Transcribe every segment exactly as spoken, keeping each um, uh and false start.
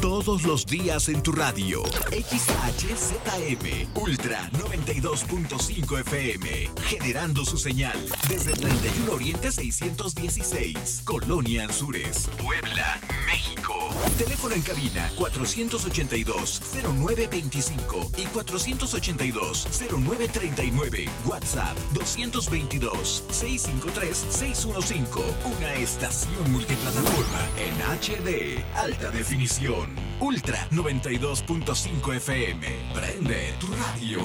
Todos los días en tu radio. X H Z M Ultra noventa y dos punto cinco F M. Generando su señal desde treinta y uno Oriente seiscientos dieciséis. Colonia Anzures, Puebla, México. Teléfono en cabina cuatrocientos ochenta y dos, cero nueve veinticinco y cuatrocientos ochenta y dos, cero nueve treinta y nueve. WhatsApp doscientos veintidós, seiscientos cincuenta y tres, seiscientos quince. Una estación multiplataforma en H D, alta definición. Ultra noventa y dos punto cinco F M. Prende tu radio.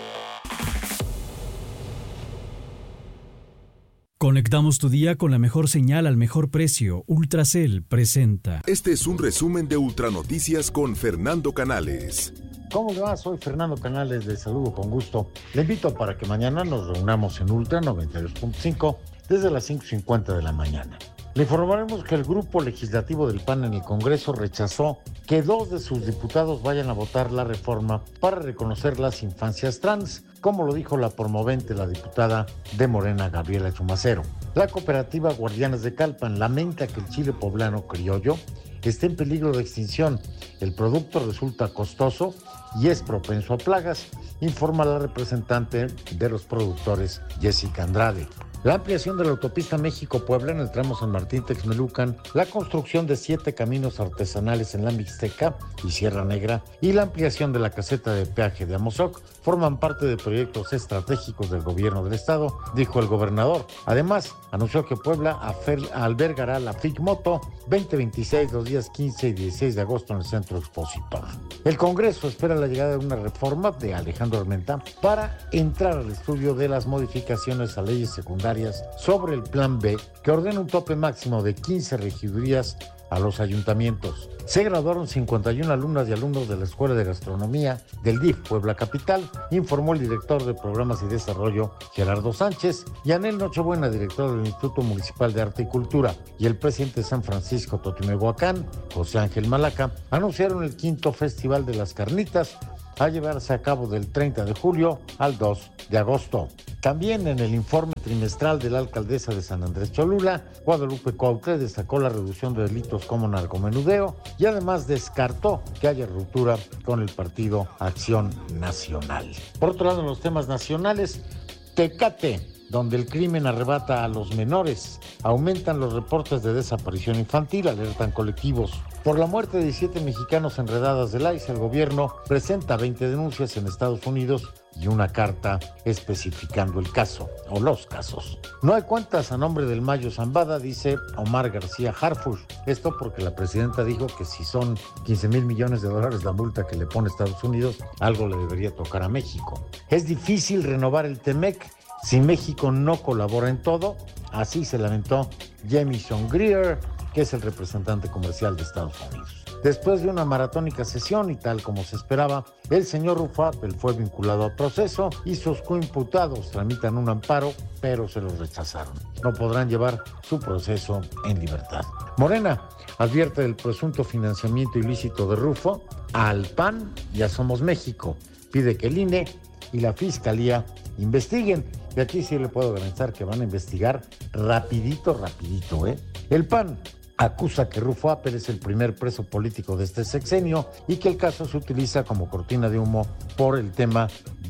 Conectamos tu día con la mejor señal al mejor precio. Ultracel presenta. Este es un resumen de Ultranoticias con Fernando Canales. ¿Cómo le va? Soy Fernando Canales, les saludo con gusto. Le invito para que mañana nos reunamos en Ultra noventa y dos punto cinco desde las cinco cincuenta de la mañana. Le informaremos que el grupo legislativo del P A N en el Congreso rechazó que dos de sus diputados vayan a votar la reforma para reconocer las infancias trans, como lo dijo la promovente, la diputada de Morena, Gabriela Chumacero. La cooperativa Guardianes de Calpan lamenta que el chile poblano criollo esté en peligro de extinción. El producto resulta costoso y es propenso a plagas, informa la representante de los productores, Jessica Andrade. La ampliación de la autopista México-Puebla en el tramo San Martín-Texmelucan, la construcción de siete caminos artesanales en la Mixteca y Sierra Negra y la ampliación de la caseta de peaje de Amozoc forman parte de proyectos estratégicos del gobierno del estado, dijo el gobernador. Además, anunció que Puebla albergará la FICMoto veinte veintiséis los días quince y dieciséis de agosto en el Centro Expositor. El Congreso espera la llegada de una reforma de Alejandro Armenta para entrar al estudio de las modificaciones a leyes secundarias sobre el Plan B, que ordena un tope máximo de quince regidurías a los ayuntamientos. Se graduaron cincuenta y una alumnas y alumnos de la Escuela de Gastronomía del D I F Puebla Capital, informó el director de Programas y Desarrollo, Gerardo Sánchez, y Anel Nochebuena, director del Instituto Municipal de Arte y Cultura, y el presidente de San Francisco Totimehuacán, José Ángel Malaca, anunciaron el quinto Festival de las Carnitas, a llevarse a cabo del treinta de julio al dos de agosto. También en el informe trimestral de la alcaldesa de San Andrés Cholula, Guadalupe Cuauhtlé destacó la reducción de delitos como narcomenudeo y además descartó que haya ruptura con el partido Acción Nacional. Por otro lado, en los temas nacionales, Tecate, donde el crimen arrebata a los menores. Aumentan los reportes de desaparición infantil, alertan colectivos. Por la muerte de diecisiete mexicanos en redadas del I C E, el gobierno presenta veinte denuncias en Estados Unidos y una carta especificando el caso o los casos. No hay cuentas a nombre del Mayo Zambada, dice Omar García Harfuch. Esto porque la presidenta dijo que si son quince mil millones de dólares la multa que le pone Estados Unidos, algo le debería tocar a México. Es difícil renovar el Temec si México no colabora en todo, así se lamentó Jamieson Greer, que es el representante comercial de Estados Unidos. Después de una maratónica sesión y tal como se esperaba, el señor Rufo Appel fue vinculado al proceso y sus coimputados tramitan un amparo, pero se los rechazaron. No podrán llevar su proceso en libertad. Morena advierte del presunto financiamiento ilícito de Rufo al P A N y a Somos México. Pide que el I N E y la Fiscalía investiguen. Y aquí sí le puedo garantizar que van a investigar rapidito, rapidito, ¿eh? El P A N acusa que Rufo Appel es el primer preso político de este sexenio y que el caso se utiliza como cortina de humo por el tema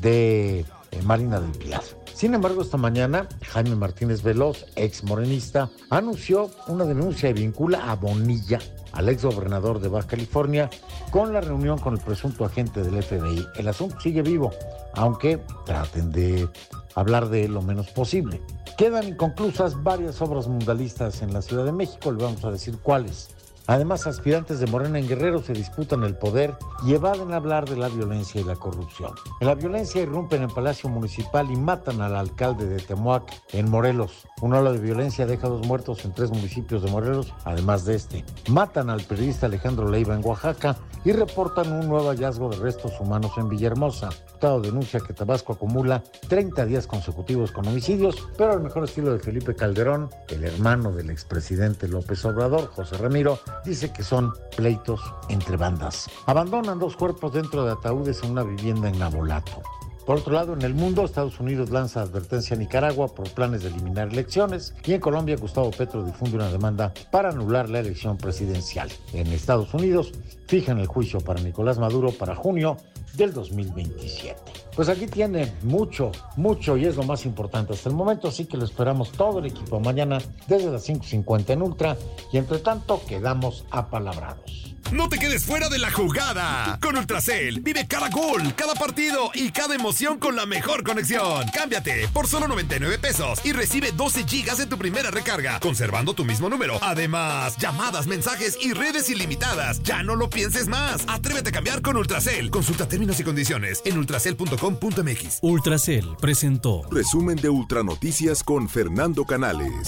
de eh, Marina del Pilar. Sin embargo, esta mañana, Jaime Martínez Veloz, ex morenista, anunció una denuncia y vincula a Bonilla, al ex gobernador de Baja California, con la reunión con el presunto agente del F B I. El asunto sigue vivo, aunque traten de hablar de él lo menos posible. Quedan inconclusas varias obras muralistas en la Ciudad de México, le vamos a decir cuáles. Además, aspirantes de Morena en Guerrero se disputan el poder y evaden hablar de la violencia y la corrupción. En la violencia irrumpen en Palacio Municipal y matan al alcalde de Temoac, en Morelos. Una ola de violencia deja dos muertos en tres municipios de Morelos, además de este. Matan al periodista Alejandro Leiva en Oaxaca y reportan un nuevo hallazgo de restos humanos en Villahermosa. Estado denuncia que Tabasco acumula treinta días consecutivos con homicidios, pero al mejor estilo de Felipe Calderón, el hermano del expresidente López Obrador, José Ramiro, dice que son pleitos entre bandas. Abandonan dos cuerpos dentro de ataúdes en una vivienda en Nabolato. Por otro lado, en el mundo, Estados Unidos lanza advertencia a Nicaragua por planes de eliminar elecciones y en Colombia, Gustavo Petro difunde una demanda para anular la elección presidencial. En Estados Unidos, fijan el juicio para Nicolás Maduro para junio del dos mil veintisiete. Pues aquí tiene mucho, mucho y es lo más importante hasta el momento, así que lo esperamos todo el equipo mañana desde las cinco cincuenta en Ultra y entre tanto quedamos apalabrados. No te quedes fuera de la jugada. Con Ultracel vive cada gol, cada partido y cada emoción con la mejor conexión. Cámbiate por solo noventa y nueve pesos y recibe doce gigas en tu primera recarga, conservando tu mismo número. Además, llamadas, mensajes y redes ilimitadas. Ya no lo pienses más. Atrévete a cambiar con Ultracel. Consulta términos y condiciones en ultracel punto com punto m x. Ultracel presentó Resumen de Ultranoticias con Fernando Canales.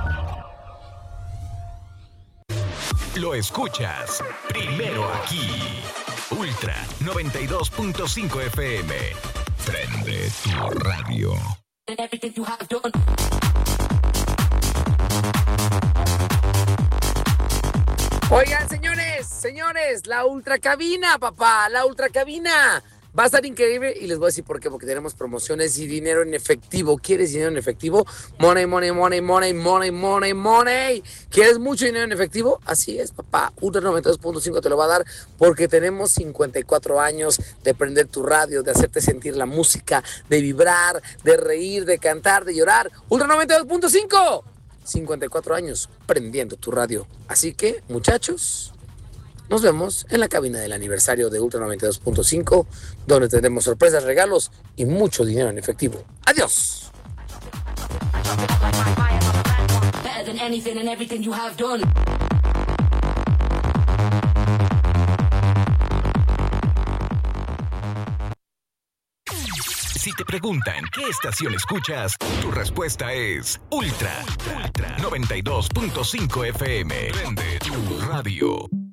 Lo escuchas primero aquí. Ultra noventa y dos punto cinco F M. Prende tu radio. Oigan, señores, señores, la ultracabina, papá, la ultracabina. Va a estar increíble y les voy a decir por qué, porque tenemos promociones y dinero en efectivo. ¿Quieres dinero en efectivo? Money, money, money, money, money, money, money. ¿Quieres mucho dinero en efectivo? Así es, papá. Ultra noventa y dos punto cinco te lo va a dar porque tenemos cincuenta y cuatro años de prender tu radio, de hacerte sentir la música, de vibrar, de reír, de cantar, de llorar. Ultra noventa y dos punto cinco. cincuenta y cuatro años prendiendo tu radio. Así que, muchachos, nos vemos en la cabina del aniversario de Ultra noventa y dos punto cinco, donde tendremos sorpresas, regalos y mucho dinero en efectivo. ¡Adiós! Si te preguntan qué estación escuchas, tu respuesta es Ultra, Ultra noventa y dos punto cinco F M. Prende tu radio.